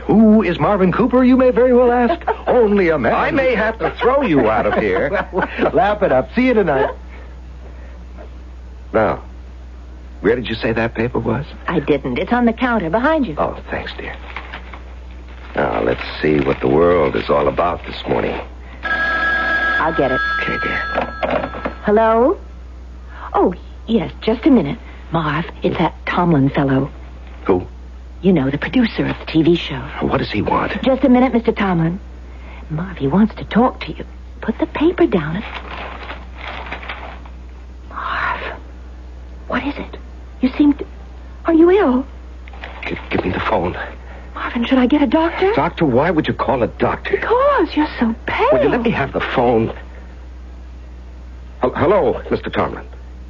Who is Marvin Cooper, you may very well ask? Only a man. I may have to throw you out of here. Laugh it up. See you tonight. Now, where did you say that paper was? I didn't. It's on the counter behind you. Oh, thanks, dear. Now, let's see what the world is all about this morning. I'll get it. Okay, dear. Hello? Oh, yes, just a minute. Marv, it's that Tomlin fellow. Who? You know, the producer of the TV show. What does he want? Just a minute, Mr. Tomlin. Marv, he wants to talk to you. Put the paper down and... Marv, what is it? You seem to... Are you ill? Give me the phone. Marvin, should I get a doctor? Doctor? Why would you call a doctor? Because you're so pale. Will you let me have the phone? Hello, Mr. Tomlin.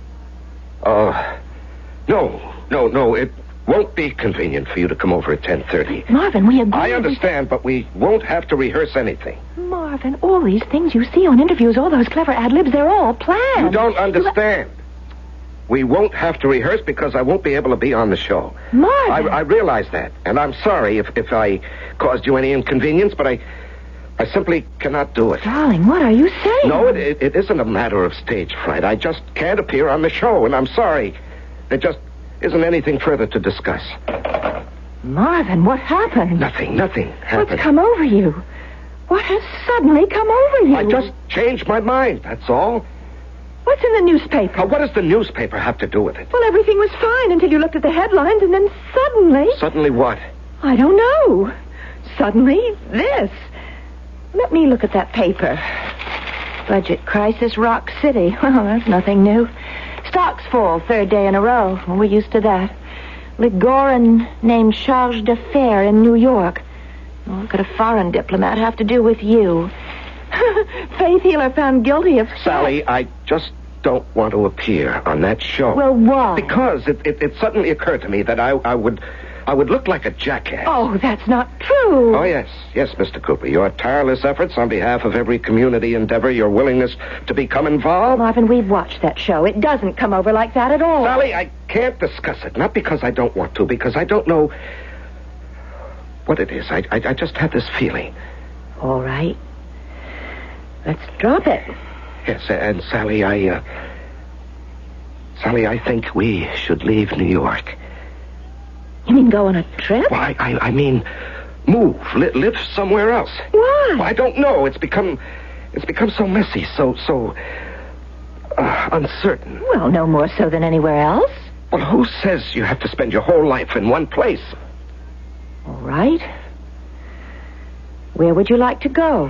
No. It won't be convenient for you to come over at 10:30. Marvin, we agreed... I understand, but we won't have to rehearse anything. Marvin, all these things you see on interviews, all those clever ad-libs, they're all planned. You don't understand. We won't have to rehearse because I won't be able to be on the show. Marvin! I realize that, and I'm sorry if I caused you any inconvenience, but I simply cannot do it. Darling, what are you saying? No, it isn't a matter of stage fright. I just can't appear on the show, and I'm sorry. There just isn't anything further to discuss. Marvin, what happened? Nothing happened. What's come over you? What has suddenly come over you? I just changed my mind, that's all. What's in the newspaper? What does the newspaper have to do with it? Well, everything was fine until you looked at the headlines, and then suddenly... Suddenly what? I don't know. Suddenly, this. Let me look at that paper. Budget crisis, Rock City. Well, that's nothing new. Stocks fall, third day in a row. Well, we're used to that. Ligorin named charge d'affaires in New York. What could a foreign diplomat have to do with you? Faith healer found guilty of... Sally, I just don't want to appear on that show. Well, why? Because it suddenly occurred to me that I would look like a jackass. Oh, that's not true. Oh, yes, Mr. Cooper. Your tireless efforts on behalf of every community endeavor, your willingness to become involved. Marvin, we've watched that show. It doesn't come over like that at all. Sally, I can't discuss it. Not because I don't want to, because I don't know what it is. I just have this feeling. All right. Let's drop it. Yes, and Sally, I think we should leave New York. You mean go on a trip? Well, I mean, move, live somewhere else. Why? Well, I don't know. It's become so messy, so uncertain. Well, no more so than anywhere else. Well, who says you have to spend your whole life in one place? All right. Where would you like to go?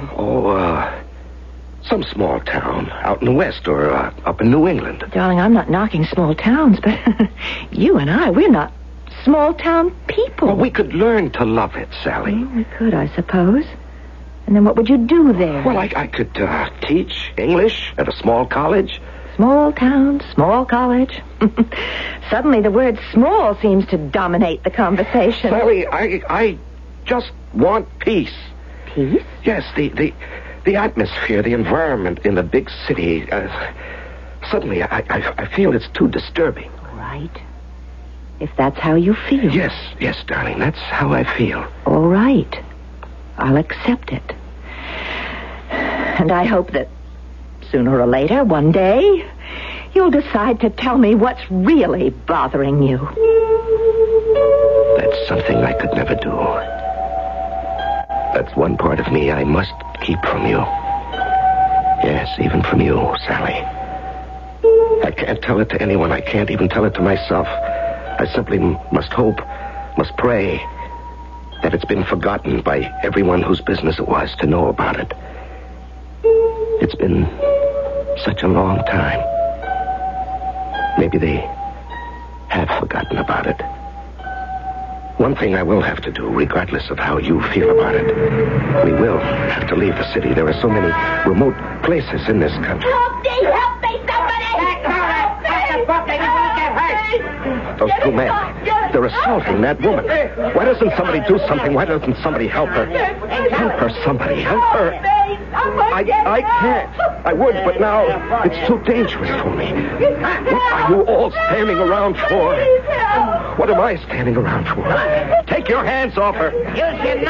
Some small town out in the West or up in New England. Darling, I'm not knocking small towns, but you and I, we're not small town people. Well, we could learn to love it, Sally. Well, we could, I suppose. And then what would you do there? Well, I could teach English at a small college. Small town, small college. Suddenly the word small seems to dominate the conversation. Sally, I just want peace. Peace? Yes, the atmosphere, the environment in the big city. Suddenly, I feel it's too disturbing. Right. If that's how you feel. Yes, darling, that's how I feel. All right. I'll accept it. And I hope that sooner or later, one day, you'll decide to tell me what's really bothering you. That's something I could never do. That's one part of me I must keep from you. Yes, even from you, Sally. I can't tell it to anyone. I can't even tell it to myself. I simply must hope, must pray that it's been forgotten by everyone whose business it was to know about it. It's been such a long time. Maybe they have forgotten about it. One thing I will have to do, regardless of how you feel about it. We will have to leave the city. There are so many remote places in this country. Help me, somebody! Help me! Those two men, they're assaulting that woman. Why doesn't somebody do something? Why doesn't somebody help her? Help her, somebody. Help her. I can't. I would, but now it's too dangerous for me. What are you all standing around for? What am I standing around for? Take your hands off her.